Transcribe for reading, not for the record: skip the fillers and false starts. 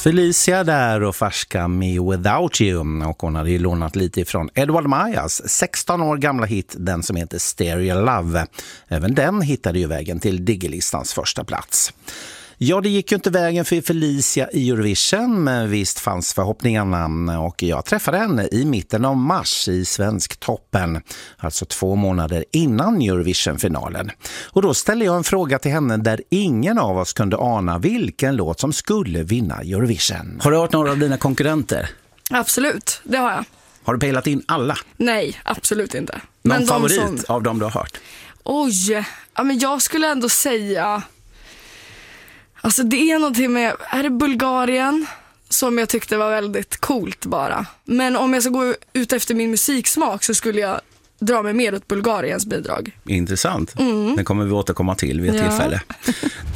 Felicia där och färska Me Without You, och hon hade ju lånat lite ifrån Edward Mayas 16 år gamla hit, den som heter Stereo Love. Även den hittade ju vägen till Diggelistans första plats. Ja, det gick ju inte vägen för Felicia i Eurovision, men visst fanns förhoppningarna, och jag träffade henne i mitten av mars i Svensktoppen, alltså 2 månader innan Eurovision-finalen. Och då ställde jag en fråga till henne där ingen av oss kunde ana vilken låt som skulle vinna Eurovision. Har du hört några av dina konkurrenter? Absolut, det har jag. Har du pejlat in alla? Nej, absolut inte. Någon men favorit av dem du har hört? Oj, ja, men jag skulle ändå säga... Alltså det är någonting med, är det Bulgarien som jag tyckte var väldigt coolt bara. Men om jag ska gå ut efter min musiksmak så skulle jag dra mig mer åt Bulgariens bidrag. Intressant. Det kommer vi återkomma till vid ett tillfälle.